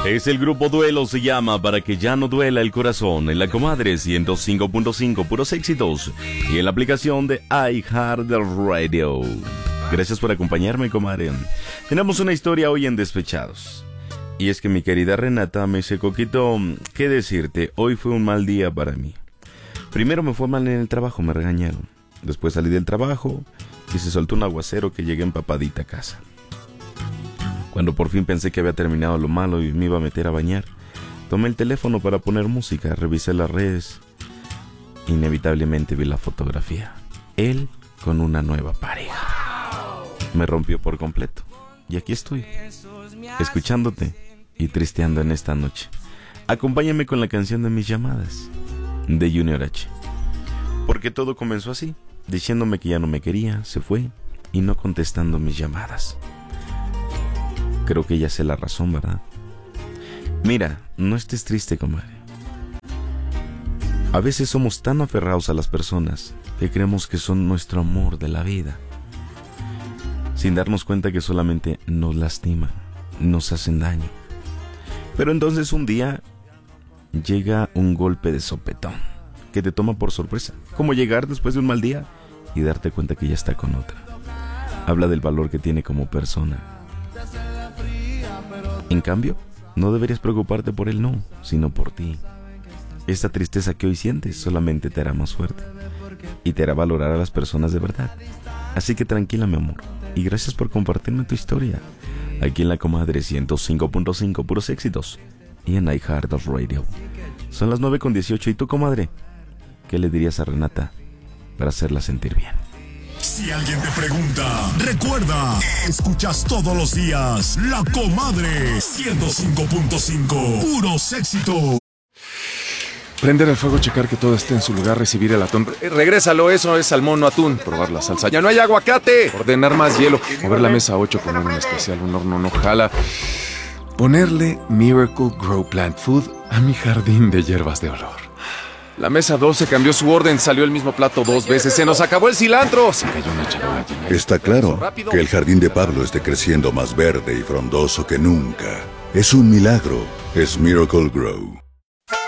Es el grupo Duelo, se llama Para que ya no duela el corazón, en la Comadre 105.5, puros éxitos, y en la aplicación de iHeartRadio. Gracias por acompañarme, comadre. Tenemos una historia hoy en Despechados. Y es que mi querida Renata me se coquitó. ¿Qué decirte? Hoy fue un mal día para mí. Primero me fue mal en el trabajo, me regañaron. Después salí del trabajo y se soltó un aguacero que llegué empapadita a casa. Cuando por fin pensé que había terminado lo malo y me iba a meter a bañar, tomé el teléfono para poner música, revisé las redes. Inevitablemente vi la fotografía. Él con una nueva pareja. Me rompió por completo. Y aquí estoy, escuchándote y tristeando en esta noche. Acompáñame con la canción de Mis Llamadas, de Junior H. Porque todo comenzó así, diciéndome que ya no me quería, se fue y no contestando mis llamadas. Creo que ya sé la razón, ¿verdad? Mira, no estés triste, comadre. A veces somos tan aferrados a las personas que creemos que son nuestro amor de la vida, sin darnos cuenta que solamente nos lastiman, nos hacen daño. Pero entonces un día llega un golpe de sopetón que te toma por sorpresa, como llegar después de un mal día y darte cuenta que ya está con otra. Habla del valor que tiene como persona. En cambio, no deberías preocuparte por él, no, sino por ti. Esta tristeza que hoy sientes solamente te hará más fuerte y te hará valorar a las personas de verdad. Así que tranquila, mi amor, y gracias por compartirme tu historia aquí en la Comadre 105.5, puros éxitos, y en iHeartRadio. Son las 9:18. ¿Y tú, comadre? ¿Qué le dirías a Renata para hacerla sentir bien? Si alguien te pregunta, recuerda, escuchas todos los días La Comadre 105.5, puros éxitos. Prender el fuego, checar que todo esté en su lugar, recibir el atún. Regrésalo, eso es salmón, no atún. Probar la salsa. ¡Ya no hay aguacate! Ordenar más hielo. Mover la mesa a 8 con un especial, un horno no jala. Ponerle Miracle Grow Plant Food a mi jardín de hierbas de olor. La mesa 12 cambió su orden, salió el mismo plato 2 veces. ¡Se nos acabó el cilantro! Se cayó una charola llena. Está claro que el jardín de Pablo esté creciendo más verde y frondoso que nunca. Es un milagro. Es Miracle Grow.